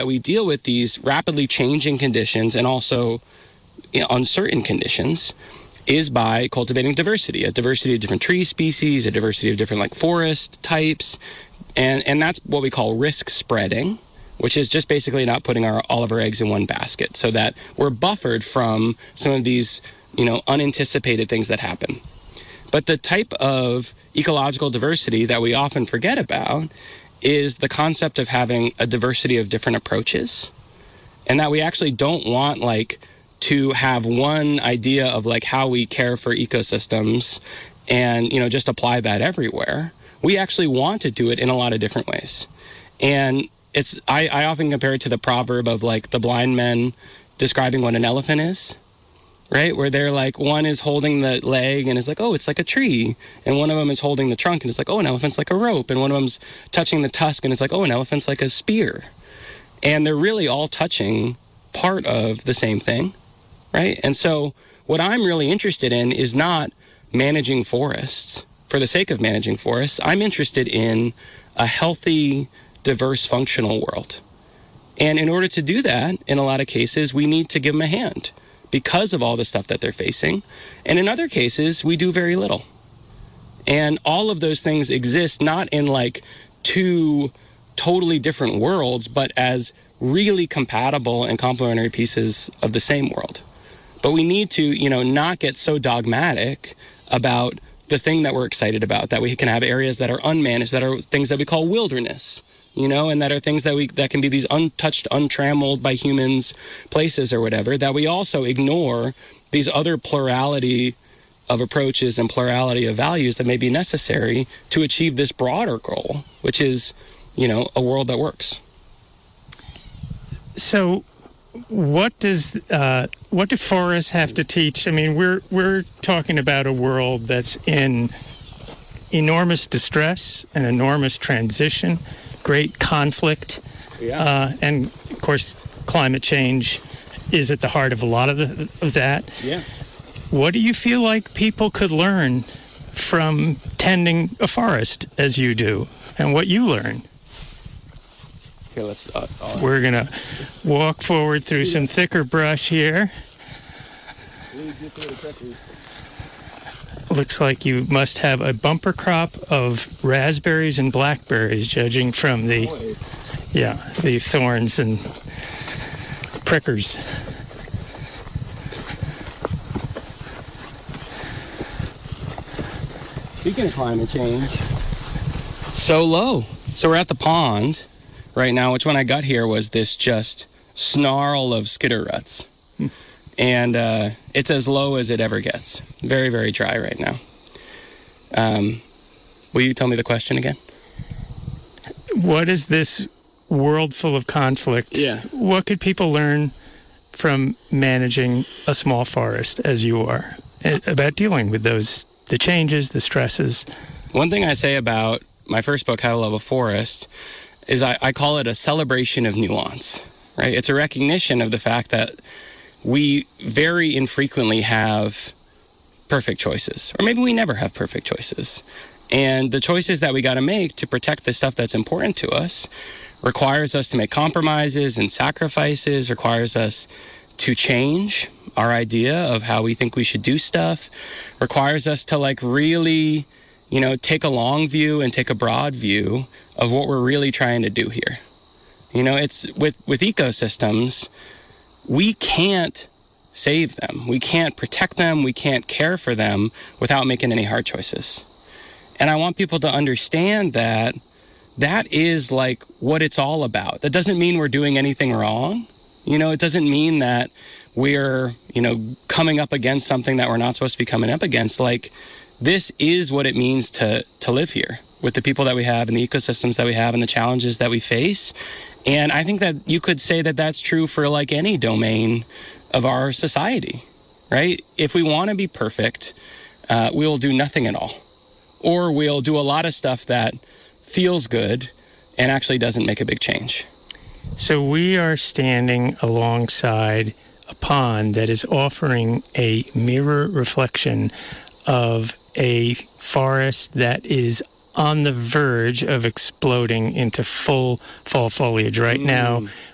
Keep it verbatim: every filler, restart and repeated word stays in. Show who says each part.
Speaker 1: We deal with these rapidly changing conditions and also, you know, uncertain conditions is by cultivating diversity, a diversity of different tree species, a diversity of different like forest types. And, and that's what we call risk spreading, which is just basically not putting our, all of our eggs in one basket so that we're buffered from some of these, you know, unanticipated things that happen. But the type of ecological diversity that we often forget about is the concept of having a diversity of different approaches, and that we actually don't want like to have one idea of like how we care for ecosystems and, you know, just apply that everywhere. We actually want to do it in a lot of different ways. And it's I, I often compare it to the proverb of like the blind men describing what an elephant is, right? Where they're like, one is holding the leg and is like, oh, it's like a tree. And one of them is holding the trunk and it's like, oh, an elephant's like a rope. And one of them's touching the tusk and it's like, oh, an elephant's like a spear. And they're really all touching part of the same thing, right? And so what I'm really interested in is not managing forests for the sake of managing forests. I'm interested in a healthy, diverse, functional world. And in order to do that, in a lot of cases, we need to give them a hand, because of all the stuff that they're facing. And in other cases, we do very little. And all of those things exist not in like two totally different worlds, but as really compatible and complementary pieces of the same world. But we need to, you know, not get so dogmatic about the thing that we're excited about, that we can have areas that are unmanaged, that are things that we call wilderness, you know, and that are things that we that can be these untouched, untrammeled by humans places or whatever, that we also ignore these other plurality of approaches and plurality of values that may be necessary to achieve this broader goal, which is, you know, a world that works.
Speaker 2: So what does uh, what do forests have to teach? I mean, we're we're talking about a world that's in enormous distress, an enormous transition, great conflict,
Speaker 1: yeah.
Speaker 2: uh, and of course, climate change is at the heart of a lot of, the, of that.
Speaker 1: Yeah.
Speaker 2: What do you feel like people could learn from tending a forest as you do, and what you learn?
Speaker 1: Here, let's. Uh,
Speaker 2: We're gonna walk forward through some thicker brush here. Looks like you must have a bumper crop of raspberries and blackberries, judging from the, yeah, the thorns and prickers.
Speaker 1: Speaking of climate change, it's so low. So we're at the pond right now, which when I got here was this just snarl of skitterruts. Hmm. And uh, it's as low as it ever gets. Very, very dry right now. Um, will you tell me the question again?
Speaker 2: What is this world full of conflict?
Speaker 1: Yeah.
Speaker 2: What could people learn from managing a small forest as you are about dealing with those, the changes, the stresses?
Speaker 1: One thing I say about my first book, How to Love a Forest, is I, I call it a celebration of nuance, right? It's a recognition of the fact that we very infrequently have perfect choices, or maybe we never have perfect choices. And the choices that we got to make to protect the stuff that's important to us requires us to make compromises and sacrifices, requires us to change our idea of how we think we should do stuff, requires us to like really, you know, take a long view and take a broad view of what we're really trying to do here. You know, it's with, with ecosystems, we can't save them. We can't protect them. We can't care for them without making any hard choices. And I want people to understand that that is like what it's all about. That doesn't mean we're doing anything wrong. You know, it doesn't mean that we're, you know, coming up against something that we're not supposed to be coming up against. Like, this is what it means to, to live here with the people that we have and the ecosystems that we have and the challenges that we face. And I think that you could say that that's true for like any domain of our society, right? If we want to be perfect, uh, we'll do nothing at all. Or we'll do a lot of stuff that feels good and actually doesn't make a big change.
Speaker 2: So we are standing alongside a pond that is offering a mirror reflection of a forest that is on the verge of exploding into full fall foliage. Right mm. now,